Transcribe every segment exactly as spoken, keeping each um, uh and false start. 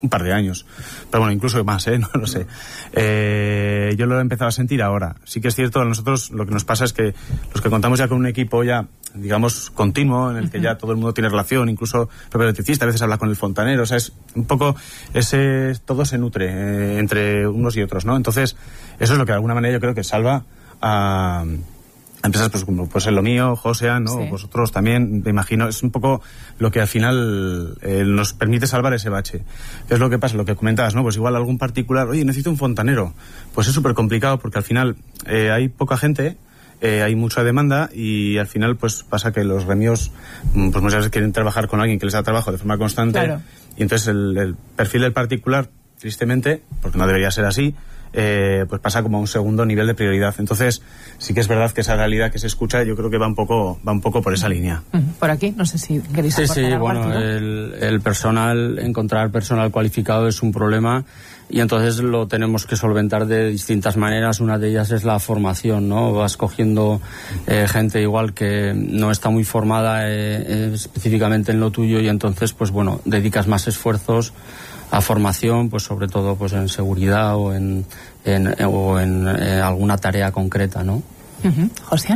un par de años, pero bueno, incluso más, ¿eh? No lo sé. Eh, yo lo he empezado a sentir ahora. Sí que es cierto, a nosotros lo que nos pasa es que los que contamos ya con un equipo ya, digamos, continuo, en el que ya todo el mundo tiene relación, incluso el propio electricista a veces habla con el fontanero, o sea, es un poco, ese, todo se nutre eh, entre unos y otros, ¿no? Entonces, eso es lo que de alguna manera yo creo que salva a... empresas pues como pues en lo mío, Josean, ¿no? Sí. Vosotros también, me imagino, es un poco lo que al final eh, nos permite salvar ese bache. ¿Qué es lo que pasa? Lo que comentabas, ¿no? Pues igual algún particular, oye, necesito un fontanero. Pues es súper complicado porque al final eh, hay poca gente, eh, hay mucha demanda y al final pues pasa que los gremios pues muchas veces quieren trabajar con alguien que les da trabajo de forma constante. Claro. Y entonces el, el perfil del particular, tristemente, porque no debería ser así, Eh, pues pasa como a un segundo nivel de prioridad. Entonces sí que es verdad que esa realidad que se escucha yo creo que va un poco va un poco por esa línea. Por aquí, no sé si queréis sí, aportar sí, algo, bueno, el, el personal, encontrar personal cualificado es un problema y entonces lo tenemos que solventar de distintas maneras. Una de ellas es la formación, ¿no? Vas cogiendo eh, gente igual que no está muy formada eh, eh, específicamente en lo tuyo y entonces pues bueno, dedicas más esfuerzos a formación, pues sobre todo pues en seguridad o en, en o en eh, alguna tarea concreta, ¿no? Uh-huh. José.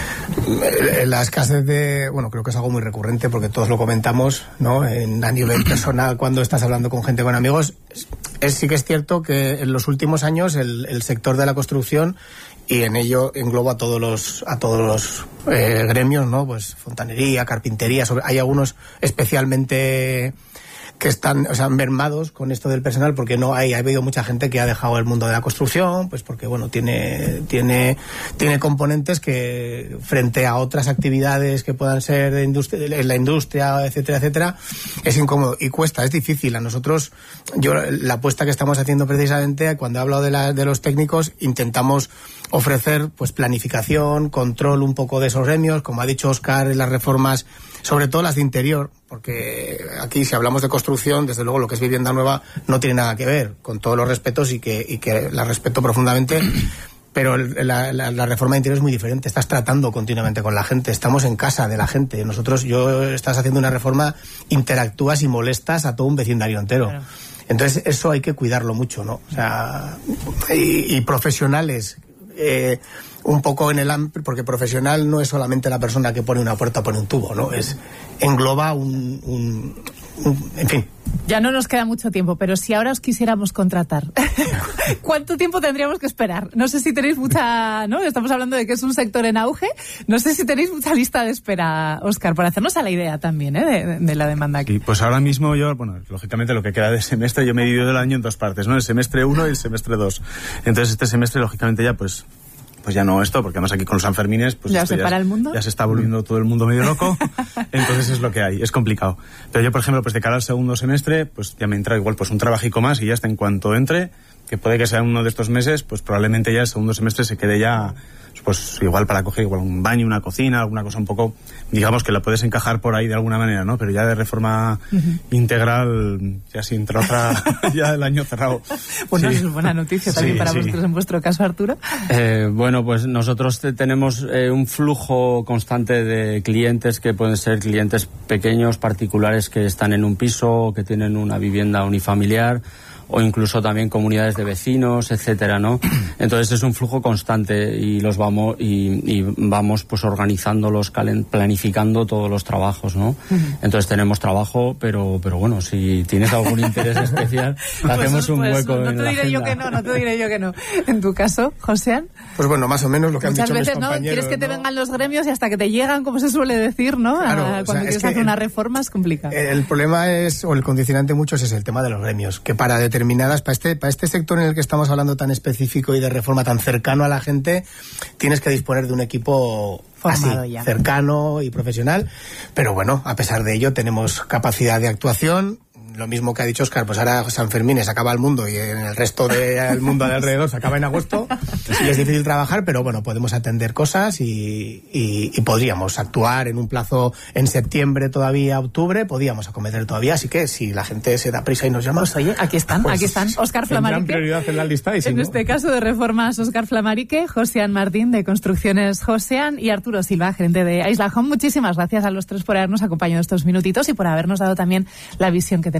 La escasez de, bueno, creo que es algo muy recurrente porque todos lo comentamos, ¿no? En, a nivel personal, cuando estás hablando con gente, con amigos, es, es sí que es cierto que en los últimos años el, el sector de la construcción, y en ello engloba a todos los a todos los eh, gremios, ¿no? Pues fontanería, carpintería, sobre, hay algunos especialmente que están, o sea, mermados con esto del personal porque no hay, ha habido mucha gente que ha dejado el mundo de la construcción, pues porque bueno, tiene tiene tiene componentes que frente a otras actividades que puedan ser de industria, en la industria, etcétera, etcétera, es incómodo y cuesta, es difícil. A nosotros, yo la apuesta que estamos haciendo precisamente, cuando he hablado de la, de los técnicos, intentamos ofrecer pues planificación, control un poco de esos gremios, como ha dicho Óscar, en las reformas, sobre todo las de interior, porque aquí si hablamos de construcción, desde luego lo que es vivienda nueva no tiene nada que ver, con todos los respetos y que, y que la respeto profundamente, pero el, la, la, la reforma de interior es muy diferente, estás tratando continuamente con la gente, estamos en casa de la gente, nosotros, yo estás haciendo una reforma, interactúas y molestas a todo un vecindario entero. Claro. Entonces eso hay que cuidarlo mucho, ¿no? O sea, y, y profesionales, eh, un poco en el amplio, porque profesional no es solamente la persona que pone una puerta o pone un tubo, ¿no? Es engloba un, un, un en fin. Ya no nos queda mucho tiempo, pero si ahora os quisiéramos contratar, ¿cuánto tiempo tendríamos que esperar? No sé si tenéis mucha, ¿no? Estamos hablando de que es un sector en auge. No sé si tenéis mucha lista de espera, Óscar, para hacernos a la idea también, ¿eh? De, de la demanda aquí. Y pues ahora mismo yo, bueno, lógicamente lo que queda de semestre, yo me he dividido el año en dos partes, ¿no? El semestre uno y el semestre dos. Entonces este semestre, lógicamente ya, pues... pues ya no esto, porque además aquí con los Sanfermines pues ya se para el mundo, ya se está volviendo todo el mundo medio loco, entonces es lo que hay, es complicado. Pero yo, por ejemplo, pues de cara al segundo semestre, pues ya me entra igual pues un trabajico más y ya hasta en cuanto entre, que puede que sea uno de estos meses, pues probablemente ya el segundo semestre se quede ya pues igual para coger igual un baño, una cocina, alguna cosa un poco, digamos que la puedes encajar por ahí de alguna manera, ¿no? Pero ya de reforma uh-huh. integral, ya sin otra, ya el año cerrado. Bueno, sí. Es buena noticia también sí, para sí. vosotros en vuestro caso, Arturo. Eh, bueno, pues nosotros te, tenemos eh, un flujo constante de clientes que pueden ser clientes pequeños, particulares que están en un piso, que tienen una vivienda unifamiliar, o incluso también comunidades de vecinos, etcétera, ¿no? Entonces es un flujo constante y los vamos y, y vamos pues organizándolos, calen, planificando todos los trabajos, ¿no? Uh-huh. Entonces tenemos trabajo, pero pero bueno, si tienes algún interés especial, pues hacemos un pues, hueco no en te la diré agenda. yo que no, no te diré yo que no. En tu caso, Josean. Pues bueno, más o menos lo que Muchas han dicho veces, mis compañeros. ¿no? Quieres que te ¿no? vengan los gremios y hasta que te llegan, como se suele decir, ¿no? Claro, a, o sea, cuando quieres hacer el, una reforma es complicado. El problema es, o el condicionante muchos es el tema de los gremios, que para determinadas, para este, para este sector en el que estamos hablando tan específico y de reforma tan cercano a la gente, tienes que disponer de un equipo formado así, ya, cercano y profesional, pero bueno, a pesar de ello tenemos capacidad de actuación. Lo mismo que ha dicho Óscar, pues ahora Sanfermines acaba el mundo y en el resto del mundo de alrededor se acaba en agosto y es difícil trabajar, pero bueno, podemos atender cosas y, y, y podríamos actuar en un plazo en septiembre todavía, octubre, podríamos acometer todavía, así que si la gente se da prisa y nos llama... Pues oye, aquí están, pues, aquí están. Óscar Flamarique. prioridad en la lista y si en no... este caso de reformas, Óscar Flamarique, Josean Martín de Construcciones Josean y Arturo Silva, gerente de Isla Home. Muchísimas gracias a los tres por habernos acompañado estos minutitos y por habernos dado también la visión que tenemos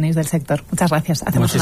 tenéis del sector. Muchas gracias. Hacemos una